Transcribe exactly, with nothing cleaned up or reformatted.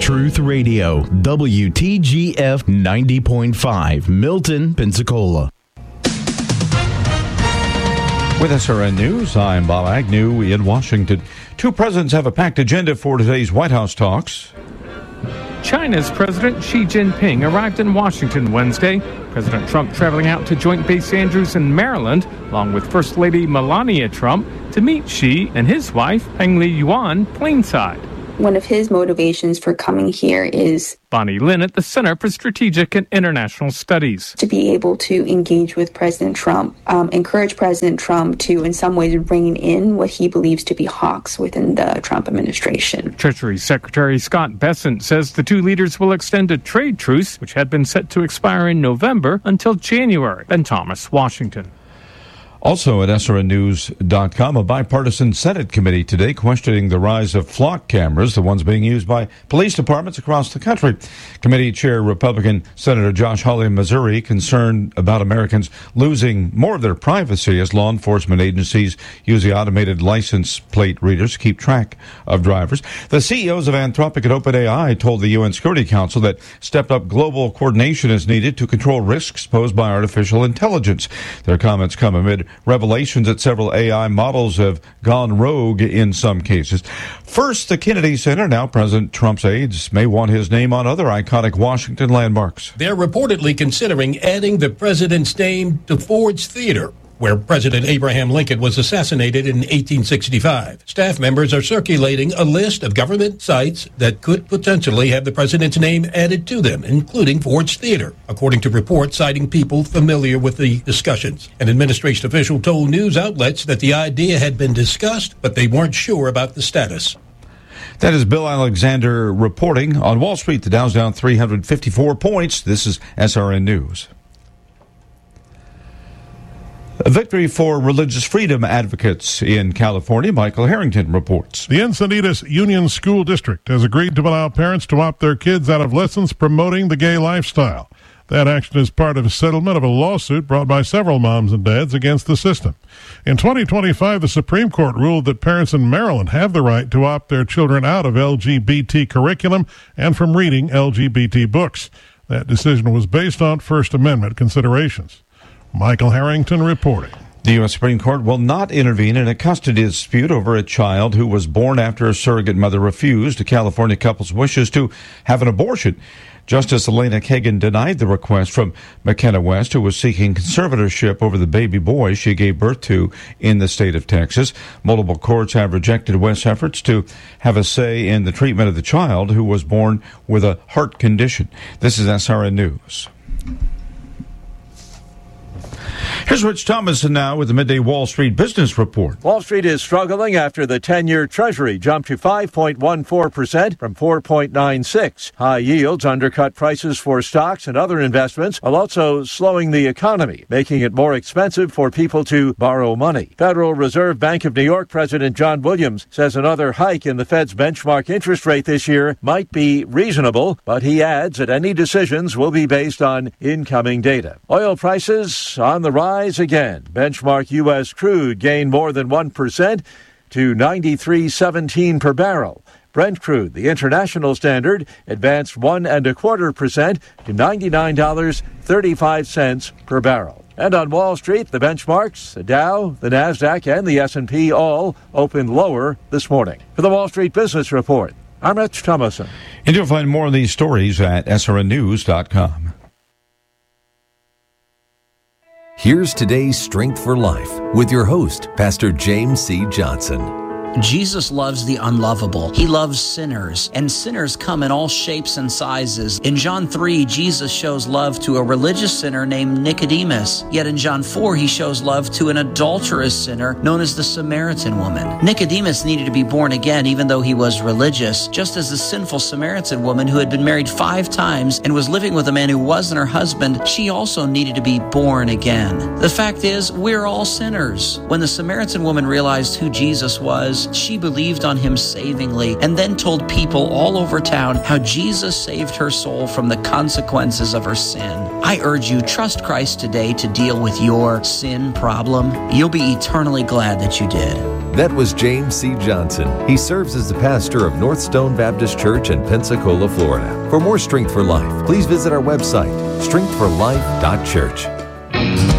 Truth Radio, W T G F ninety point five, Milton, Pensacola. With S R N News, I'm Bob Agnew in Washington. Two presidents have a packed agenda for today's White House talks. China's President Xi Jinping arrived in Washington Wednesday. President Trump traveling out to Joint Base Andrews in Maryland, along with First Lady Melania Trump, to meet Xi and his wife, Peng Liyuan, plainside. One of his motivations for coming here is Bonnie Lin at the Center for Strategic and International Studies. To be able to engage with President Trump, um, encourage President Trump to, in some ways, rein in what he believes to be hawks within the Trump administration. Treasury Secretary Scott Bessent says the two leaders will extend a trade truce, which had been set to expire in November, until January. Ben Thomas, Washington. Also at S R N news dot com, a bipartisan Senate committee today questioning the rise of flock cameras, the ones being used by police departments across the country. Committee Chair Republican Senator Josh Hawley of Missouri concerned about Americans losing more of their privacy as law enforcement agencies use the automated license plate readers to keep track of drivers. The C E Os of Anthropic and OpenAI told the U N Security Council that stepped-up global coordination is needed to control risks posed by artificial intelligence. Their comments come amid revelations that several A I models have gone rogue in some cases. First, the Kennedy Center. Now President Trump's aides may want his name on other iconic Washington landmarks. They're reportedly considering adding the president's name to Ford's Theater, where President Abraham Lincoln was assassinated in eighteen sixty-five. Staff members are circulating a list of government sites that could potentially have the president's name added to them, including Ford's Theater, according to reports citing people familiar with the discussions. An administration official told news outlets that the idea had been discussed, but they weren't sure about the status. That is Bill Alexander reporting. On Wall Street, the Dow's down three hundred fifty-four points. This is S R N News. A victory for religious freedom advocates in California. Michael Harrington reports. The Encinitas Union School District has agreed to allow parents to opt their kids out of lessons promoting the gay lifestyle. That action is part of a settlement of a lawsuit brought by several moms and dads against the system. In twenty twenty-five, the Supreme Court ruled that parents in Maryland have the right to opt their children out of L G B T curriculum and from reading L G B T books. That decision was based on First Amendment considerations. Michael Harrington reporting. The U S Supreme Court will not intervene in a custody dispute over a child who was born after a surrogate mother refused a California couple's wishes to have an abortion. Justice Elena Kagan denied the request from McKenna West, who was seeking conservatorship over the baby boy she gave birth to in the state of Texas. Multiple courts have rejected West's efforts to have a say in the treatment of the child who was born with a heart condition. This is S R N News. Here's Rich Thomason now with the Midday Wall Street Business Report. Wall Street is struggling after the ten-year Treasury jumped to five point one four percent from four point nine six. High yields undercut prices for stocks and other investments, while also slowing the economy, making it more expensive for people to borrow money. Federal Reserve Bank of New York President John Williams says another hike in the Fed's benchmark interest rate this year might be reasonable, but he adds that any decisions will be based on incoming data. Oil prices on the rise again. Benchmark U S crude gained more than one percent to ninety-three seventeen per barrel. Brent crude, the international standard, advanced one and a quarter percent to ninety-nine dollars and thirty-five cents per barrel. And on Wall Street, the benchmarks, the Dow, the Nasdaq, and the S and P all opened lower this morning. For the Wall Street Business Report, I'm Rich Thomason. And you'll find more of these stories at S R N news dot com. Here's today's Strength for Life with your host, Pastor James C. Johnson. Jesus loves the unlovable. He loves sinners, and sinners come in all shapes and sizes. In John three, Jesus shows love to a religious sinner named Nicodemus. Yet in John four, he shows love to an adulterous sinner known as the Samaritan woman. Nicodemus needed to be born again even though he was religious, just as the sinful Samaritan woman who had been married five times and was living with a man who wasn't her husband, she also needed to be born again. The fact is, we're all sinners. When the Samaritan woman realized who Jesus was, years. She believed on him savingly and then told people all over town how Jesus saved her soul from the consequences of her sin. I urge you, trust Christ today to deal with your sin problem. You'll be eternally glad that you did. That was James C. Johnson. He serves as the pastor of North Stone Baptist Church in Pensacola, Florida. For more Strength for Life, please visit our website, strength for life dot church.